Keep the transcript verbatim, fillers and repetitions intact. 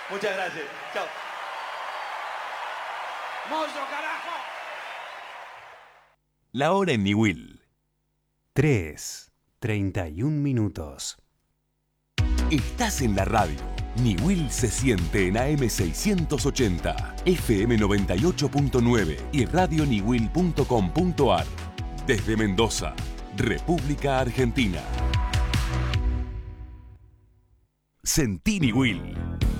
Muchas gracias. Chao. ¡Mozo, carajo! La hora en Niwil. tres, treinta y un minutos. Estás en la radio. Niwil se siente en A M seiscientos ochenta, F M noventa y ocho punto nueve y radio niwil punto com punto ar. Desde Mendoza, República Argentina. Sentí Niwil.